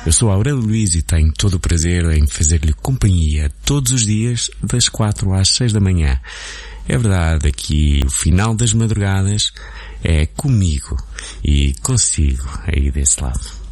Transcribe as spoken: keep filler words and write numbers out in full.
Eu sou Aurélio Luís e tenho todo o prazer em fazer-lhe companhia todos os dias das quatro às seis da manhã. É verdade, aqui o final das madrugadas é comigo e consigo aí desse lado.